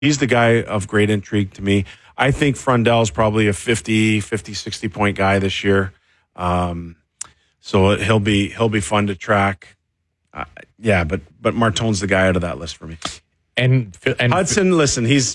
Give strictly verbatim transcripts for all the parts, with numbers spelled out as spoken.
He's the guy of great intrigue to me. I think Frundell's probably a fifty, fifty, sixty point guy this year. Um, so he'll be he'll be fun to track. Uh, yeah, but but Martone's the guy out of that list for me. And, and Hudson, listen, he's.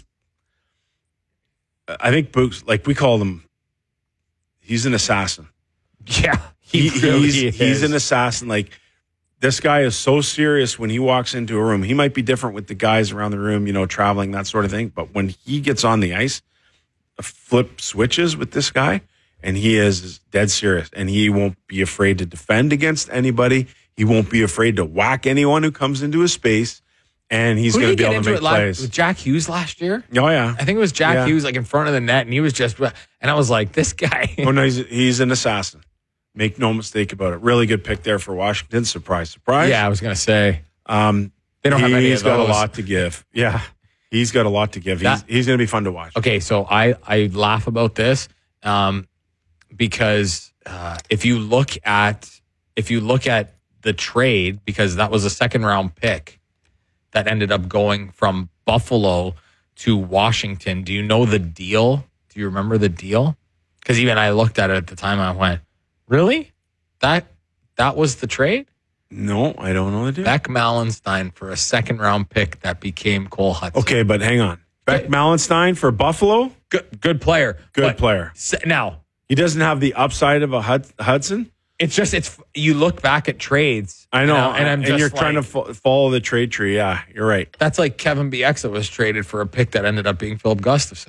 I think Books, like we call him, he's an assassin. Yeah, he, he really he's, is. he's an assassin. Like, this guy is so serious when he walks into a room. He might be different with the guys around the room, you know, traveling, that sort of thing. But when he gets on the ice, a flip switches with this guy, and he is dead serious. And he won't be afraid to defend against anybody. He won't be afraid to whack anyone who comes into his space. And he's going to be able to make plays. With Jack Hughes last year? Oh, yeah. I think it was Jack yeah. Hughes, like in front of the net, and he was just, and I was like, this guy. Oh, no, he's, he's an assassin. Make no mistake about it. Really good pick there for Washington. Surprise, surprise. Yeah, I was going to say. Um, they don't have any of those. He's got a lot to give. Yeah, he's got a lot to give. He's, he's going to be fun to watch. Okay, so I, I laugh about this um, because uh, if you look at if you look at the trade, because that was a second round pick that ended up going from Buffalo to Washington. Do you know the deal? Do you remember the deal? Because even I looked at it at the time. I went, really? That that was the trade? No, I don't know the deal. Beck Malenstein for a second round pick that became Cole Hudson. Okay, but hang on. Beck okay. Malenstein for Buffalo? Good, good player. Good player. Now, he doesn't have the upside of a Hud- Hudson? It's just, it's you look back at trades. I know, and, I, and I'm and just you're like, trying to fo- follow the trade tree. Yeah, you're right. That's like Kevin Bieksa was traded for a pick that ended up being Philip Gustafson.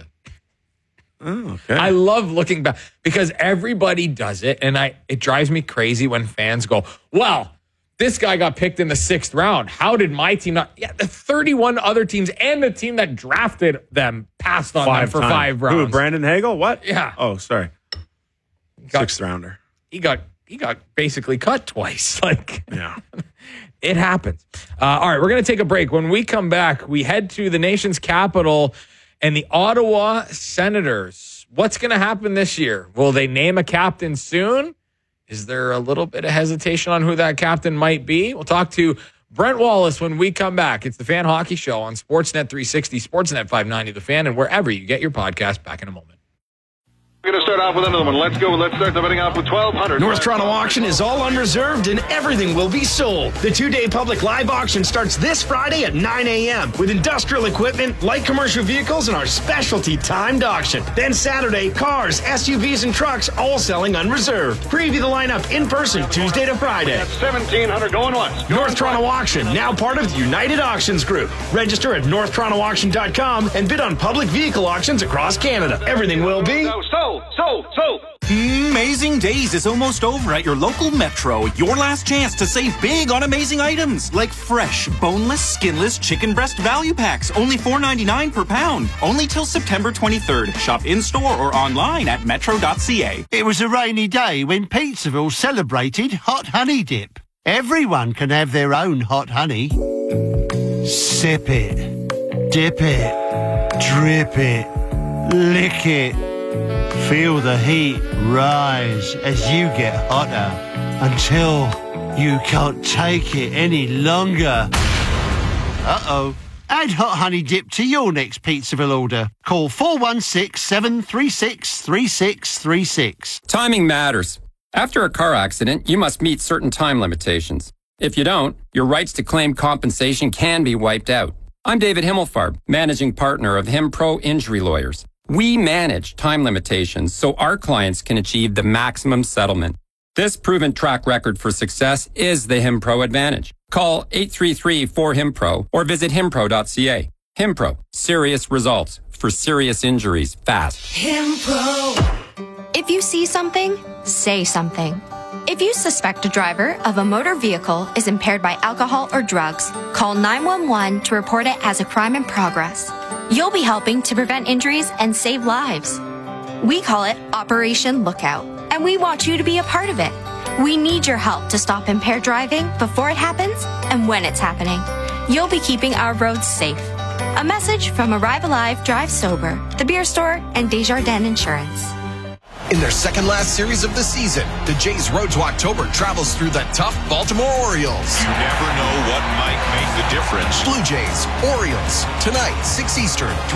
Oh, okay. I love looking back because everybody does it, and I it drives me crazy when fans go, well, this guy got picked in the sixth round. How did my team not? Yeah, the thirty-one other teams and the team that drafted them passed on five them for times. five rounds. Who, Brandon Hagel? What? Yeah. Oh, sorry. Got, Sixth rounder. He got he got basically cut twice. Like, yeah, it happens. Uh, all right, we're going to take a break. When we come back, we head to the nation's capital and the Ottawa Senators. What's going to happen this year? Will they name a captain soon? Is there a little bit of hesitation on who that captain might be? We'll talk to Brent Wallace when we come back. It's the Fan Hockey Show on Sportsnet three sixty, Sportsnet five ninety, The Fan, and wherever you get your podcast. Back in a moment. We're going to start off with another one. Let's go. Let's start the betting off with twelve hundred. North Toronto Auction is all unreserved and everything will be sold. The two-day public live auction starts this Friday at nine a.m. with industrial equipment, light commercial vehicles, and our specialty timed auction. Then Saturday, cars, S U Vs, and trucks all selling unreserved. Preview the lineup in person Tuesday to Friday. That's seventeen hundred going once. Going North Toronto twice. Auction, now part of the United Auctions Group. Register at north toronto auction dot com and bid on public vehicle auctions across Canada. Everything will be... So, so, so, so. Amazing Days is almost over at your local Metro. Your last chance to save big on amazing items like fresh, boneless, skinless chicken breast value packs. Only four ninety-nine per pound. Only till September twenty-third. Shop in-store or online at metro dot c a. It was a rainy day when Pizzaville celebrated Hot Honey Dip. Everyone can have their own hot honey. Sip it, dip it, drip it, lick it. Feel the heat rise as you get hotter until you can't take it any longer. Uh-oh. Add Hot Honey Dip to your next Pizzaville order. Call four one six, seven three six, three six three six. Timing matters. After a car accident, you must meet certain time limitations. If you don't, your rights to claim compensation can be wiped out. I'm David Himmelfarb, managing partner of HimPro Injury Lawyers. We manage time limitations so our clients can achieve the maximum settlement. This proven track record for success is the HimPro advantage. Call eight three three, four, H I M P R O or visit himpro dot c a. HimPro, serious results for serious injuries fast. HimPro. If you see something, say something. If you suspect a driver of a motor vehicle is impaired by alcohol or drugs, call nine one one to report it as a crime in progress. You'll be helping to prevent injuries and save lives. We call it Operation Lookout, and we want you to be a part of it. We need your help to stop impaired driving before it happens and when it's happening. You'll be keeping our roads safe. A message from Arrive Alive, Drive Sober, The Beer Store, and Desjardins Insurance. In their second last series of the season, the Jays' road to October travels through the tough Baltimore Orioles. You never know what might make the difference. Blue Jays, Orioles, tonight, six Eastern.